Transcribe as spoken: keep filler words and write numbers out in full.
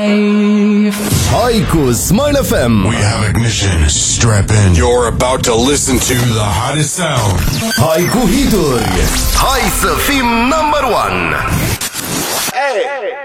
Hai cu Smile F M. We have ignition. Strap in. You're about to listen to the hottest sound. Hai cu hituri. Hai să fim number one. Hey.